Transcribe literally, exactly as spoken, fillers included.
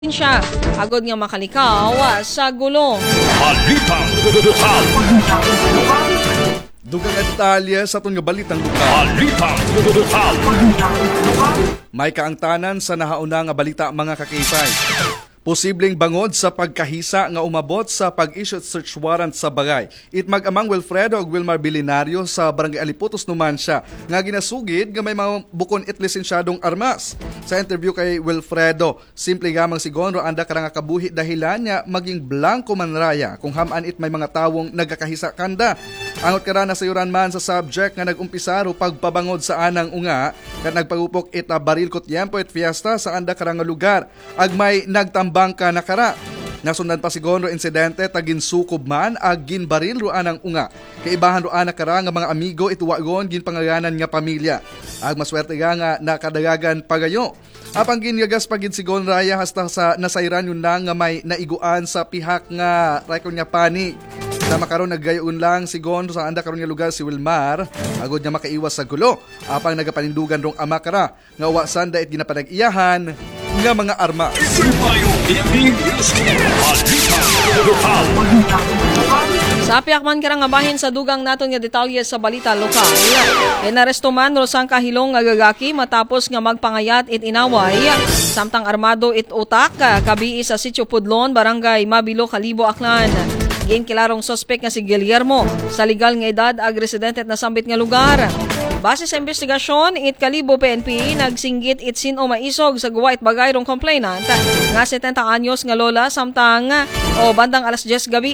Siya agod nga makalikaw sa gulo. Balitang lokal. Dugang nga detalye sa itong nga balitang lokal. Balitang lokal. May kaangtanan sa nahauna nga balita mga kakipay. Posibleng bangod sa pagkahisa nga umabot sa pag-issue search warrant sa bagay. Itmag amang Wilfredo ug Wilmar Bilinario sa Barangay Aliputos Numancia nga ginasugid nga may mga bukon it lisensyadong armas. Sa interview kay Wilfredo, simple gamang sigonro anda karang kabuhi dahilan niya maging blanco man raya kung haman it may mga tawong nagkakahisa kanda. Angot kara na sayuran man sa subject nga nagumpisaro pagpabangod sa anang unga kat nagpagupok it baril ko tiempo it fiesta sa anda karang lugar. Agmay nagtambang ka na kara. Nasundan pa sigonro insidente tagin sukob man ag ginbaril ruan ang unga. Kaibahan ruan na kara nga mga amigo ituwagon gin pangayanan nga pamilya. Ag maswerte nga nga nakadagagan pagayo. Apang ginyagas pagin sigon raya hasta sa nasayran yun lang nga may naiguan sa pihak nga rekon nga panig. Sama karon naggayon lang sigon sa anda karon nga lugar si Wilmar agod nga makaiwas sa gulo. Apang nagapanindugan rong ama kara nga wasan dait ginapanag-iyahan nga mga arma. Sa piakman karang nga bahin sa dugang naton nga detalye sa balita lokal. Inaresto man rosang kahilong nga gagaki matapos nga magpangayat it inaway samtang armado it utak kabii sa Sitio Pudlon, Barangay Mabilo, Kalibo, Aklan. Gin kilarong sospek nga si Guillermo sa legal nga edad ag residente at nasambit nga lugar. Base sa investigasyon, it Kalibo P N P nagsinggit it sino maisog sa guwa it bagay rong complainant nga setenta anyos nga lola samtang o bandang alas diyes gabi